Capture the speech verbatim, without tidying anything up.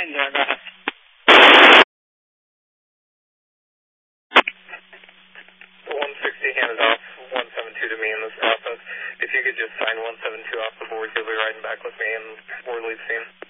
nine zero, go ahead. one sixty handed off, one seven two to me in this process. If you could just sign one seven two off the board, you'll be riding back with me and board lead scene.